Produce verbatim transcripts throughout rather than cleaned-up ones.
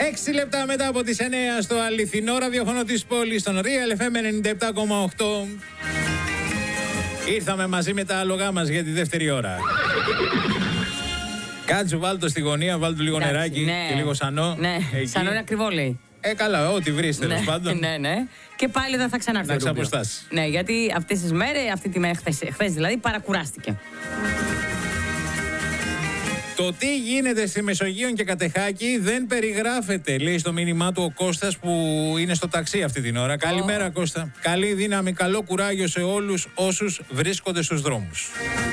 Έξι λεπτά μετά από τις εννέα στο αληθινό ραδιόφωνο της πόλης, στον Real εφ εμ ενενήντα επτά κόμμα οκτώ. Ήρθαμε μαζί με τα άλογά μας για τη δεύτερη ώρα. Κάτσου, βάλ' το στη γωνία, βάλ' του λίγο Εντάξει, νεράκι ναι. και λίγο σανό. Ναι, εκεί. σανό είναι ακριβό, λέει. Ε, καλά, ό,τι βρεις τέλος Ναι, πάντων. ναι, ναι. Και πάλι δεν θα ξανάρθει. Να ο Ρούμπιο. ξαποστάσει. Ναι, γιατί αυτές τις μέρες, αυτή τη μέρα, χθες, χθες δηλαδή, παρακουράστηκε. Το τι γίνεται στη Μεσογείο και Κατεχάκη δεν περιγράφεται, λέει στο μήνυμά του ο Κώστας που είναι στο ταξί αυτή την ώρα. Oh. Καλημέρα, Κώστα. Καλή δύναμη, καλό κουράγιο σε όλους όσους βρίσκονται στους δρόμους.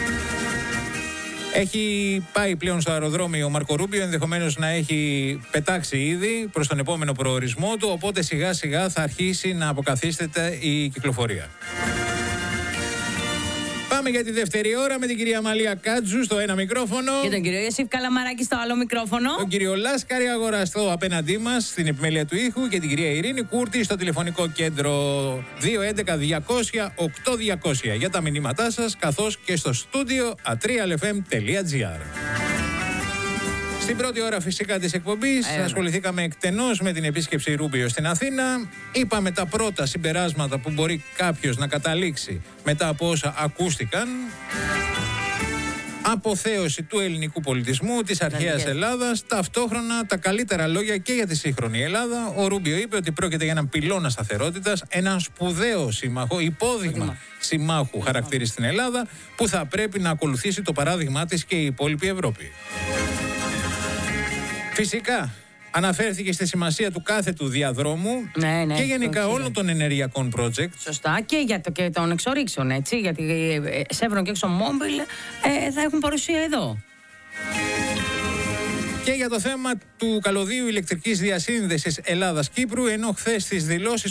Έχει πάει πλέον στο αεροδρόμιο ο Μάρκο Ρούμπιο, ενδεχομένως να έχει πετάξει ήδη προς τον επόμενο προορισμό του, οπότε σιγά σιγά θα αρχίσει να αποκαθίσταται η κυκλοφορία. Πάμε για τη δεύτερη ώρα με την κυρία Μαλία Κάτζου στο ένα μικρόφωνο. Και τον κύριο Ιωσήφ Καλαμαράκη στο άλλο μικρόφωνο. Τον κύριο Λάσκαρη Αγοραστό απέναντί μας στην επιμέλεια του ήχου και την κυρία Ειρήνη Κούρτη στο τηλεφωνικό κέντρο δύο έντεκα διακόσια οκτώ διακόσια για τα μηνύματά σας, καθώς και στο στούντιο ατρία εφ εμ τελεία τζι άρ. Στην πρώτη ώρα φυσικά της εκπομπής ε, ασχοληθήκαμε εκτενώς με την επίσκεψη Ρούμπιο στην Αθήνα. Είπαμε τα πρώτα συμπεράσματα που μπορεί κάποιος να καταλήξει μετά από όσα ακούστηκαν. Αποθέωση του ελληνικού πολιτισμού, της αρχαίας Ελλάδας, ταυτόχρονα τα καλύτερα λόγια και για τη σύγχρονη Ελλάδα. Ο Ρούμπιο είπε ότι πρόκειται για έναν πυλώνα σταθερότητας, ένα σπουδαίο σύμμαχο, υπόδειγμα συμμάχου χαρακτήρι στην Ελλάδα, που θα πρέπει να ακολουθήσει το παράδειγμά της και η υπόλοιπη Ευρώπη. Φυσικά, αναφέρθηκε στη σημασία του κάθε του διαδρόμου ναι, ναι, και γενικά όλων των ενεργειακών project. Σωστά, και για το, και των εξορίξεων, έτσι, γιατί Chevron και ExxonMobil ε, θα έχουν παρουσία εδώ. Και για το θέμα του καλωδίου ηλεκτρικής διασύνδεσης Ελλάδας-Κύπρου, ενώ χθες στις δηλώσεις